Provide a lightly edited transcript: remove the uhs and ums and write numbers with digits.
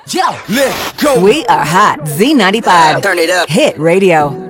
Yo, let's go. We are hot. Z95. Turn it up. Hit radio.